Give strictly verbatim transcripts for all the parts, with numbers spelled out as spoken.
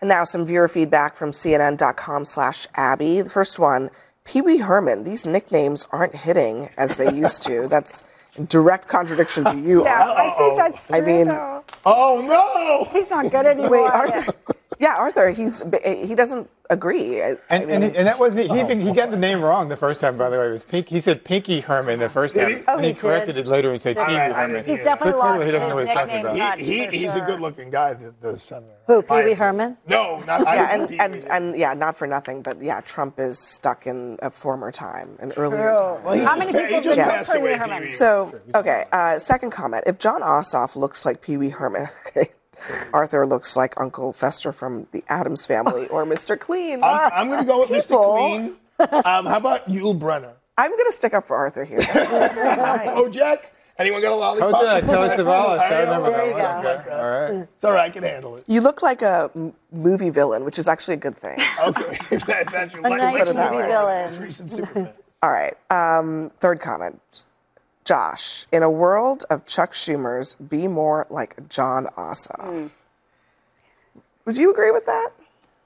Now some viewer feedback from C N N dot com slash Abby. The first one, Pee Wee Herman. These nicknames aren't hitting as they used to. That's in direct contradiction to you. Yeah, I think that's true, I mean, though. Oh, no! He's not good anymore. Wait, Arthur. Yeah, Arthur, he's he doesn't agree. I, And, I mean, and, he, and that was me. He, even, he got the name wrong the first time, by the way. It was Pink. He said Pinky Herman the first time. Did he? Oh, and he, he did? corrected it later and said Pee Wee right, I Herman. didn't He's hear definitely So lost clearly he doesn't know what his he's talking nickname. about. He, he, for he's sure. a good-looking guy, the, the senator. Who, Pee My Wee opinion. Herman? No, not I yeah, don't and, think and, Pee Wee. and yeah, not for nothing, but yeah, Trump is stuck in a former time, an earlier True. time. Well, he How just, many pa- people he just voted passed for away, Pee Wee Pee Wee. So, okay, uh, second comment. If John Ossoff looks like Pee Wee Herman, okay, Arthur looks like Uncle Fester from the Addams Family or Mister Clean. I'm, I'm going to go with Mister People. Clean. Um, how about Yul Brenner? I'm going to stick up for Arthur here. That's really nice. Oh, Jack? Anyone got a lollipop? Kojak, Telly Savalas. I I know, remember there you that go. one. Okay. All right. It's all right, I can handle it. You look like a m- movie villain, which is actually a good thing. Okay. that, that's your A like nice Lex movie Luthor, villain. recent Superman. All right. Um, third comment. Josh, in a world of Chuck Schumer's, be more like John Ossoff. Mm. Would you agree with that?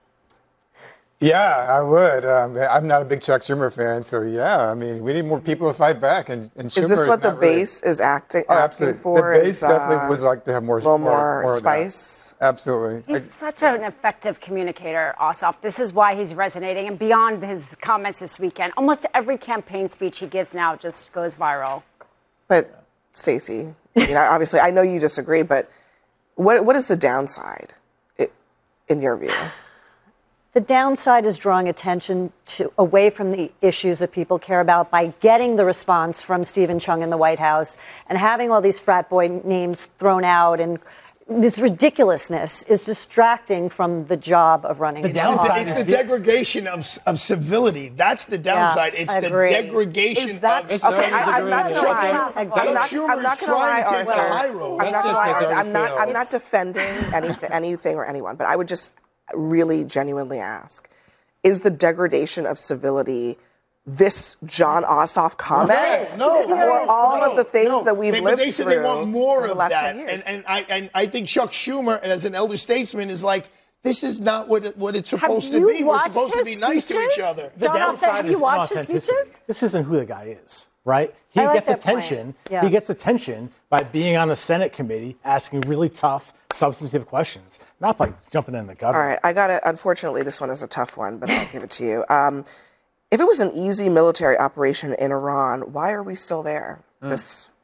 Yeah, I would. Um, I'm not a big Chuck Schumer fan, so yeah. I mean, we need more people to fight back, and, and Schumer Is this what the not really- base is acting, Oh, asking absolutely. for? The base is, uh, definitely would like to have more, a little more, more, more of that. spice? Absolutely. I- He's such an effective communicator, Ossoff. This is why he's resonating. And beyond his comments this weekend, almost every campaign speech he gives now just goes viral. But Stacey, you know, obviously, I know you disagree, but what what is the downside, i- in your view? The downside is drawing attention to away from the issues that people care about by getting the response from Stephen Chung in the White House and having all these frat boy names thrown out, and this ridiculousness is distracting from the job of running. The a downside It's office. the degradation of, of civility. That's the downside. it's I the agree. degradation Is that of It's okay? already I, I'm not degraded. gonna lie. Chuck I'm Schumer- not, Chuck I'm not Schumer's gonna lie, trying to take the Arthur. high road. I'm That not ship gonna lie, has Arthur. already I'm not. sailed. I'm not defending anything, anything or anyone, but I would just really genuinely ask: is the degradation of civility this John Ossoff comment, No, no. or all of the things No, that we've they, lived but they said through they want more over the of last that, ten years? and and I and I think Chuck Schumer, as an elder statesman, is like, this is not what it, what it's supposed Have to you be. We're watched supposed to be his nice to speeches? each other. The John Ossoff, downside have is you watched his inauthenticity. speeches? This isn't who the guy is, right? He I like gets that point. attention. Yeah. He gets attention by being on the Senate committee, asking really tough, substantive questions, not by jumping in the gutter. All right, I got it. Unfortunately, this one is a tough one, but I'll give it to you. Um, if it was an easy military operation in Iran, why are we still there? Mm. This